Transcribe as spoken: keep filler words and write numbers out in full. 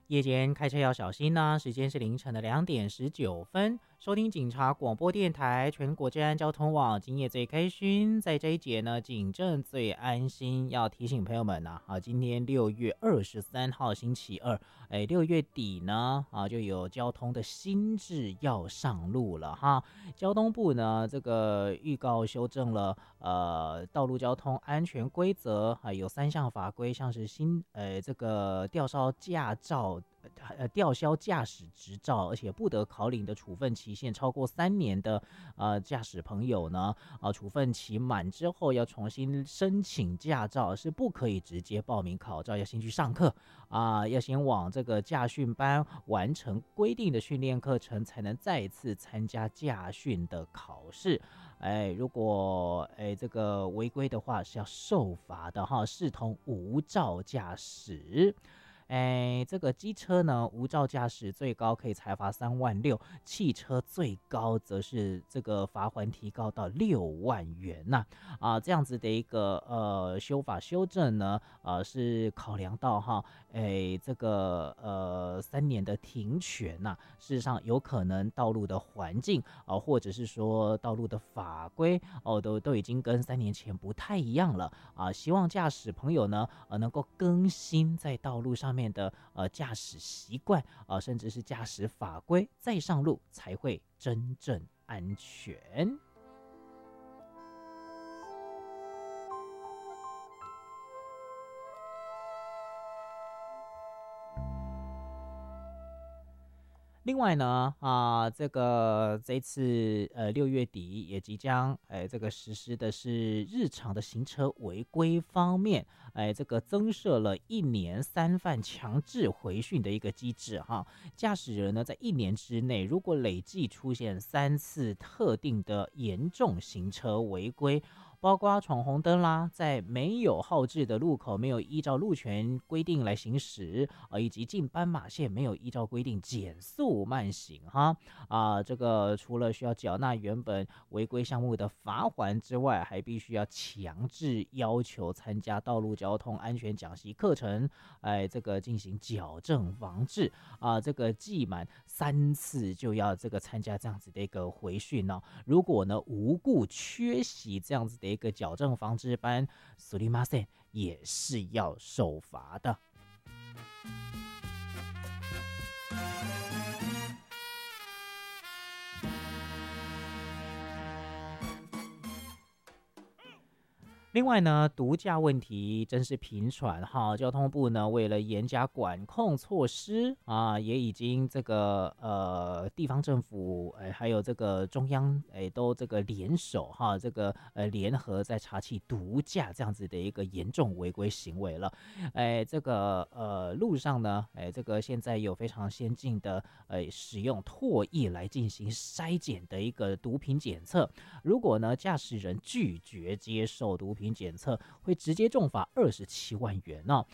夜间开车要小心呢、时间是凌晨的两点十九分。收听警察广播电台全国治安交通网，今夜最开心。在这一节呢，警政最安心，要提醒朋友们呐、啊，今天六月二十三号星期二，哎，六月底呢啊，就有交通的新制要上路了哈。交通部呢，这个预告修正了呃道路交通安全规则，还、啊、有三项法规，像是新呃这个吊销驾照。呃，吊销驾驶执照，而且不得考领的处分期限超过三年的呃驾驶朋友呢，啊、呃，处分期满之后要重新申请驾照，是不可以直接报名考照，要先去上课啊、呃，要先往这个驾训班完成规定的训练课程，才能再次参加驾训的考试。哎，如果哎这个违规的话是要受罚的哈，视同无照驾驶。哎，这个机车呢，无照驾驶最高可以裁罚三万六，汽车最高则是这个罚款提高到六万元呐、啊。啊，这样子的一个呃修法修正呢，呃是考量到哈，哎这个呃三年的停权呐、啊，事实上有可能道路的环境啊、呃，或者是说道路的法规哦，都都已经跟三年前不太一样了啊。希望驾驶朋友呢，呃能够更新在道路上面的呃驾驶习惯啊、呃，甚至是驾驶法规，再上路才会真正安全。另外呢，啊，这个这次呃六月底也即将，哎，这个实施的是日常的行车违规方面，哎，这个增设了一年三犯强制回训的一个机制哈。驾驶人呢，在一年之内，如果累计出现三次特定的严重行车违规，包括闯红灯啦，在没有号志的路口没有依照路权规定来行驶，呃，以及进斑马线没有依照规定减速慢行哈啊、呃，这个除了需要缴纳原本违规项目的罚款之外，还必须要强制要求参加道路交通安全讲习课程，哎，这个进行矫正防治啊、呃，这个记满三次就要这个参加这样子的一个回训呢、哦。如果呢无故缺席这样子的一个矫正防治班，苏里马塞也是要受罚的。另外呢，毒驾问题真是频传哈。交通部呢，为了严加管控措施啊，也已经这个呃地方政府哎，还有这个中央哎，都这个联手哈，这个呃联合在查缉毒驾这样子的一个严重违规行为了。哎，这个呃路上呢，哎，这个现在有非常先进的呃使用唾液来进行筛检的一个毒品检测。如果呢驾驶人拒绝接受毒品检测，会直接重罚二十七万元哦。